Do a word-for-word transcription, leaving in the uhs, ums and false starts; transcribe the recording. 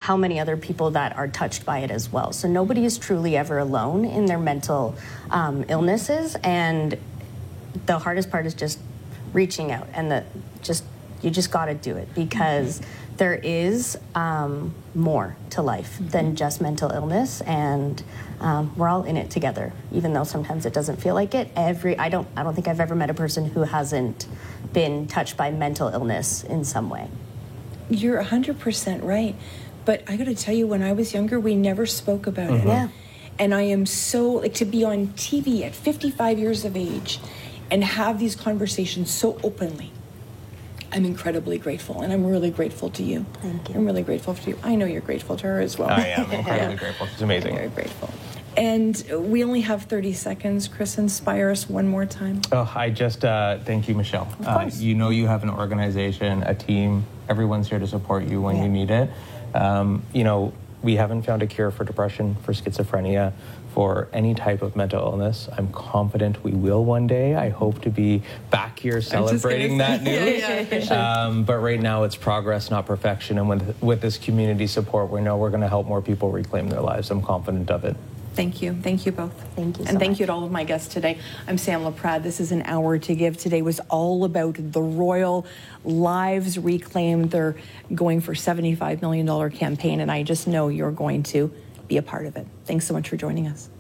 how many other people that are touched by it as well. So nobody is truly ever alone in their mental um, illnesses, and the hardest part is just reaching out, and the just you just got to do it, because mm-hmm. there is um, more to life mm-hmm. than just mental illness, and um, we're all in it together. Even though sometimes it doesn't feel like it. Every I don't I don't think I've ever met a person who hasn't been touched by mental illness in some way. You're one hundred percent right. But I got to tell you, when I was younger, we never spoke about mm-hmm. it. Yeah. And I am so, like, to be on T V at fifty-five years of age and have these conversations so openly, I'm incredibly grateful. And I'm really grateful to you. Thank you. I'm really grateful to you. I know you're grateful to her as well. I am incredibly yeah. grateful. It's amazing. Very grateful. And we only have thirty seconds. Chris, inspire us one more time. Oh, I just uh, thank you, Michelle. Of course. Uh, you know you have an organization, a team. Everyone's here to support you when yeah. you need it. Um, you know, we haven't found a cure for depression, for schizophrenia, for any type of mental illness. I'm confident we will one day. I hope to be back here celebrating that news. yeah, yeah, sure. um, but right now it's progress, not perfection. And with, with this community support, we know we're going to help more people reclaim their lives. I'm confident of it. Thank you. Thank you both. Thank you so And thank much. you to all of my guests today. I'm Sam LaPrade. This is An Hour to Give. Today was all about the Royal Lives Reclaimed. They're going for seventy-five million dollars campaign, and I just know you're going to be a part of it. Thanks so much for joining us.